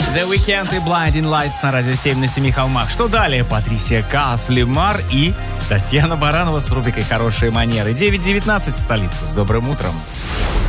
The Weeknd и Blinding Lights на радио 7 на 7 холмах. Что далее? Патрисия Каас, Лемар и Татьяна Баранова с рубрикой «Хорошие манеры». 9:19 в столице. С добрым утром.